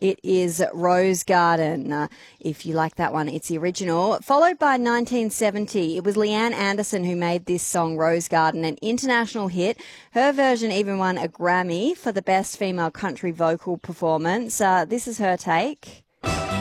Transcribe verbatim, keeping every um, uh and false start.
It is Rose Garden. Uh, if you like that one, it's the original. Followed by nineteen seventy. It was Leanne Anderson who made this song, Rose Garden, an international hit. Her version even won a Grammy for the best female country vocal performance. Uh, this is her take.